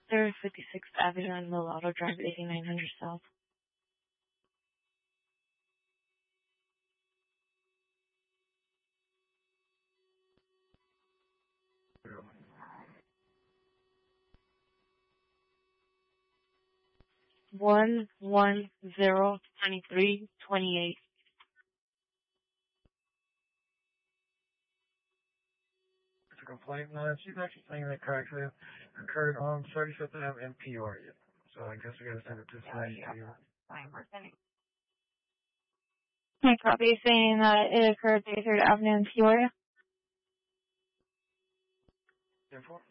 Webster, 56th Avenue and Mulatto Drive, 8900 South. One 2328. It's a complaint. No, she's actually saying that car accident occurred on 35th Ave in Peoria. So I guess we gotta send it to Peoria. Fine, we're sending. My copy saying that it occurred 33rd Avenue in Peoria. Therefore?